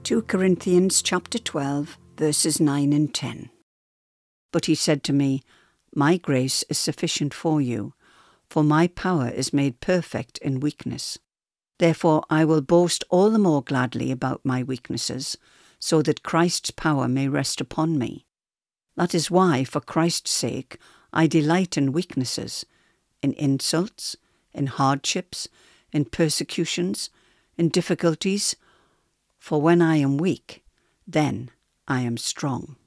2 Corinthians chapter 12, verses 9 and 10. But he said to me, My grace is sufficient for you, for my power is made perfect in weakness. Therefore I will boast all the more gladly about my weaknesses, so that Christ's power may rest upon me. That is why, for Christ's sake, I delight in weaknesses, in insults, in hardships, in persecutions, in difficulties. For when I am weak, then I am strong.